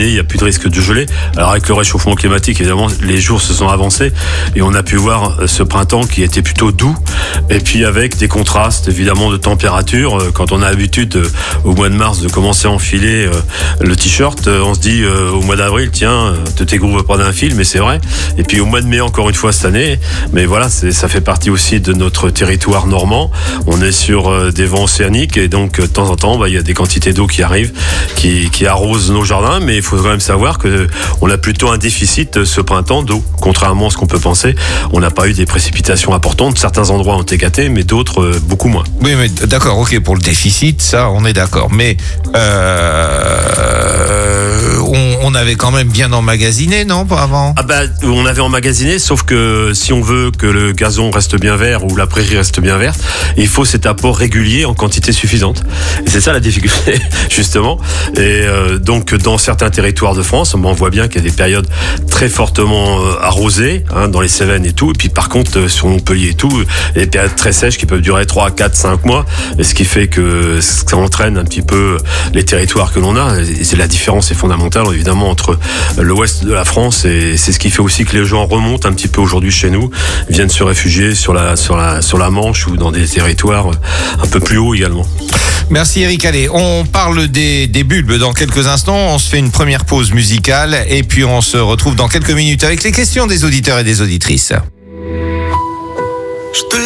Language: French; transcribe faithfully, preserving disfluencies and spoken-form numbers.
il n'y a plus de risque de gelée. Alors avec le réchauffement climatique, évidemment, les jours se sont avancés et on a pu voir ce printemps qui était plutôt doux. Et puis avec des contrastes, évidemment, de température. Quand on a l'habitude, euh, au mois de mars, de commencer à enfiler euh, le t-shirt, euh, on se dit euh, au mois d'avril, tiens, te t'égrouves pas d'un fil, mais c'est vrai. Et puis au mois de mai, encore une fois cette année, mais voilà, c'est, ça fait partie aussi de notre territoire normand. On est sur euh, des vents océaniques et donc de temps en temps, bah, il y a des quantités d'eau qui arrivent, qui, qui arrosent nos jardins, mais il faut quand même savoir que on a plutôt un déficit ce printemps d'eau, contrairement à ce qu'on peut penser. On n'a pas eu des précipitations importantes. Certains endroits ont été gâtés, mais d'autres euh, beaucoup moins. Oui, mais d'accord, ok, pour le déficit, ça, on est d'accord. Mais euh, on, on avait quand même bien emmagasiné, non, pas avant ? Ah bah, on avait emmagasiné, sauf que si on veut que le gazon reste bien vert ou la prairie reste bien verte, il faut cet apport régulier en quantité suffisante. Et c'est ça la difficulté, justement. Et euh, donc, dans certains territoires de France, on voit bien qu'il y a des périodes très fortement euh, arrosées, hein, dans les Cévennes et tout. Et puis, par contre, sur Montpellier et tout, il y a des périodes très sèches qui peuvent durer trois, quatre, cinq mois. Et ce qui fait que ça entraîne un petit peu les territoires que l'on a. Et c'est la différence est fondamentale, évidemment, entre l'ouest de la France et c'est ce qui fait aussi que les gens remontent un petit peu aujourd'hui chez nous, viennent se réfugier sur la, sur la, sur la Manche ou dans des territoires un peu plus hauts également. Merci Eric. Allez, on parle des, des bulbes dans quelques instants. On se fait une première pause musicale et puis on se retrouve dans quelques minutes avec les questions des auditeurs et des auditrices.